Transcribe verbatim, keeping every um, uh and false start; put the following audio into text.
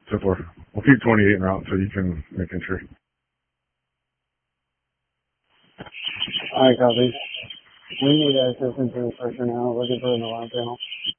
so forth. We'll keep twenty-eight en route so you can make entry. Alright, copy. We need access into the pressure now. Looking for an alarm panel.